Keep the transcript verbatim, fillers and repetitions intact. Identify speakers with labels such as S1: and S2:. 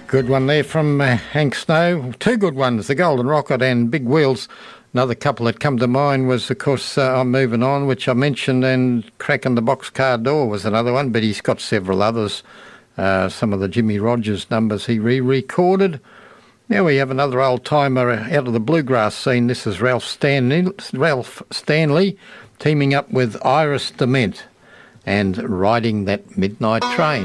S1: Good one there from uh, Hank Snow. Two good ones, the Golden Rocket and Big Wheels. Another couple that come to mind was, of course, uh, I'm Moving On, which I mentioned, and Cracking the Boxcar Door was another one, but he's got several others. Uh, some of the Jimmy Rogers numbers he re-recorded. Now we have another old-timer out of the bluegrass scene. This is Ralph Stanley, Ralph Stanley teaming up with Iris DeMent and Riding That Midnight Train.